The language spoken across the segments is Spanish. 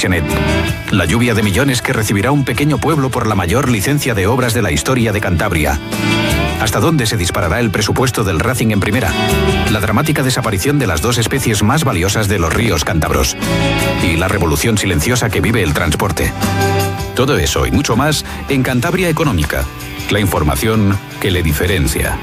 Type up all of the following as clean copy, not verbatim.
Freixenet. La lluvia de millones que recibirá un pequeño pueblo por la mayor licencia de obras de la historia de Cantabria. ¿Hasta dónde se disparará el presupuesto del Racing en primera? La dramática desaparición de las dos especies más valiosas de los ríos cántabros. Y la revolución silenciosa que vive el transporte. Todo eso y mucho más en Cantabria Económica. La información que le diferencia.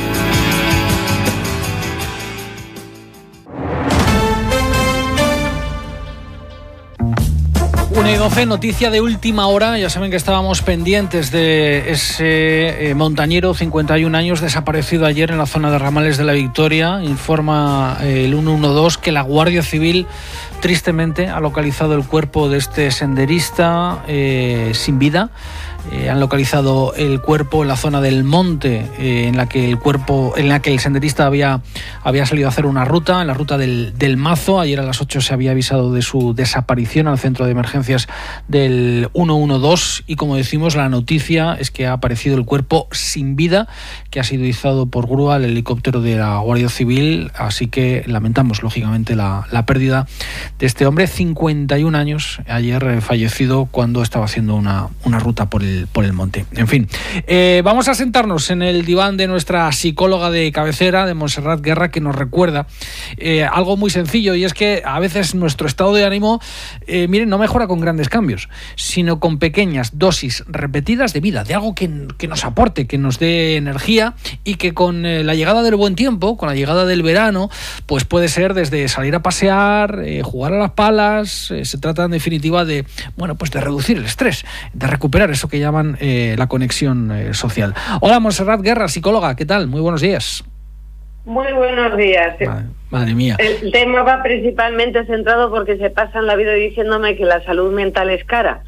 Una y 12, noticia de última hora. Ya saben que estábamos pendientes de ese montañero, 51 años, desaparecido ayer en la zona de Ramales de la Victoria. Informa el 112 que la Guardia Civil tristemente ha localizado el cuerpo de este senderista sin vida. Han localizado el cuerpo en la zona del monte en la que el senderista había salido a hacer una ruta, en la ruta del Mazo. Ayer a las 8 se había avisado de su desaparición al centro de emergencias del 112 y, como decimos, la noticia es que ha aparecido el cuerpo sin vida, que ha sido izado por grúa al helicóptero de la Guardia Civil. Así que lamentamos lógicamente la pérdida de este hombre, 51 años, ayer fallecido cuando estaba haciendo una ruta por el monte. En fin, vamos a sentarnos en el diván de nuestra psicóloga de cabecera, de Montserrat Guerra, que nos recuerda algo muy sencillo, y es que a veces nuestro estado de ánimo, miren, no mejora con grandes cambios, sino con pequeñas dosis repetidas de vida, de algo que nos aporte, que nos dé energía, y que con la llegada del buen tiempo, con la llegada del verano, pues puede ser desde salir a pasear, jugar a las palas. Se trata en definitiva de reducir el estrés, de recuperar eso que llaman la conexión social. Hola, Montserrat Guerra, psicóloga, ¿qué tal? Muy buenos días. Muy buenos días. Madre mía. El tema va principalmente centrado porque se pasan la vida diciéndome que la salud mental es cara.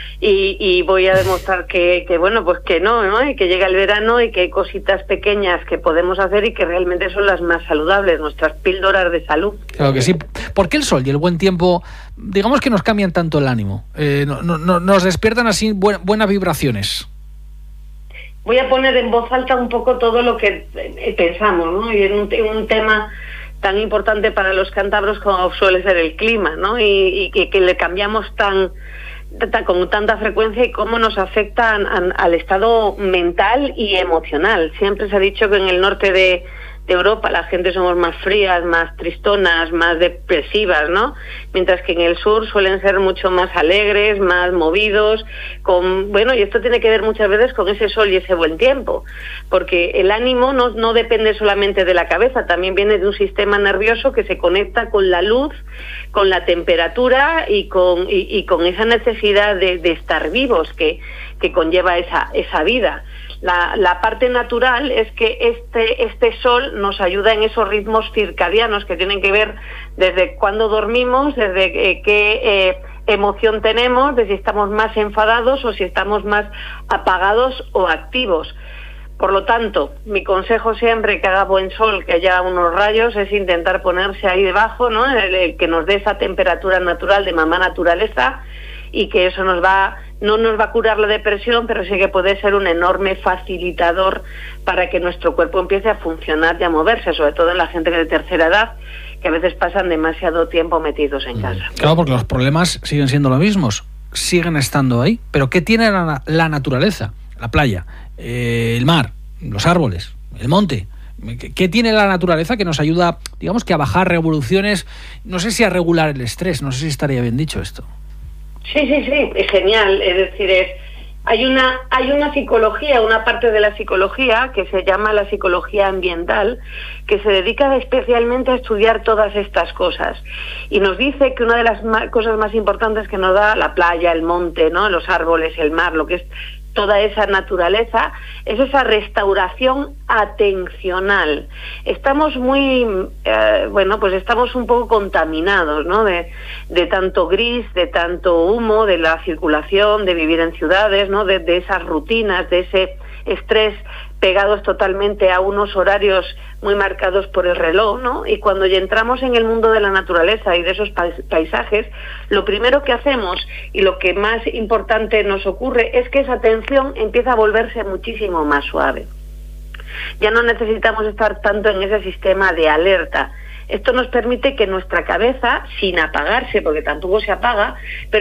Y voy a demostrar que no, y que llega el verano y que hay cositas pequeñas que podemos hacer y que realmente son las más saludables, nuestras píldoras de salud. Claro que sí. ¿Por qué el sol y el buen tiempo, digamos que nos cambian tanto el ánimo? Nos despiertan así buenas vibraciones. Voy a poner en voz alta un poco todo lo que pensamos, ¿no? Y en un tema tan importante para los cántabros como suele ser el clima, ¿no? Y que le cambiamos con tanta frecuencia, y cómo nos afecta al estado mental y emocional. Siempre se ha dicho que en el norte de Europa la gente somos más frías, más tristonas, más depresivas, ¿no? Mientras que en el sur suelen ser mucho más alegres, más movidos, y esto tiene que ver muchas veces con ese sol y ese buen tiempo, porque el ánimo no depende solamente de la cabeza, también viene de un sistema nervioso que se conecta con la luz, con la temperatura y con esa necesidad de estar vivos que conlleva esa vida. La parte natural es que este sol nos ayuda en esos ritmos circadianos que tienen que ver desde cuándo dormimos, desde qué emoción tenemos, de si estamos más enfadados o si estamos más apagados o activos. Por lo tanto, mi consejo siempre que haga buen sol, que haya unos rayos, es intentar ponerse ahí debajo, ¿no? El que nos dé esa temperatura natural de mamá naturaleza, y que eso no nos va a curar la depresión, pero sí que puede ser un enorme facilitador para que nuestro cuerpo empiece a funcionar y a moverse, sobre todo en la gente de tercera edad, que a veces pasan demasiado tiempo metidos en casa. Claro, porque los problemas siguen siendo los mismos, siguen estando ahí. Pero ¿qué tiene la naturaleza? La playa, el mar, los árboles, el monte. ¿Qué tiene la naturaleza que nos ayuda, digamos, que a bajar revoluciones? No sé si a regular el estrés, no sé si estaría bien dicho esto. Sí, es genial. Es decir, hay una psicología, una parte de la psicología que se llama la psicología ambiental, que se dedica especialmente a estudiar todas estas cosas, y nos dice que una de las cosas más importantes que nos da la playa, el monte, ¿no?, los árboles, el mar, lo que es toda esa naturaleza, es esa restauración atencional. Estamos estamos un poco contaminados, ¿no?, de tanto gris, de tanto humo, de la circulación, de vivir en ciudades, ¿no?, de esas rutinas, de ese estrés, pegados totalmente a unos horarios muy marcados por el reloj, ¿no? Y cuando ya entramos en el mundo de la naturaleza y de esos paisajes, lo primero que hacemos y lo que más importante nos ocurre es que esa atención empieza a volverse muchísimo más suave. Ya no necesitamos estar tanto en ese sistema de alerta. Esto nos permite que nuestra cabeza, sin apagarse, porque tampoco se apaga, pero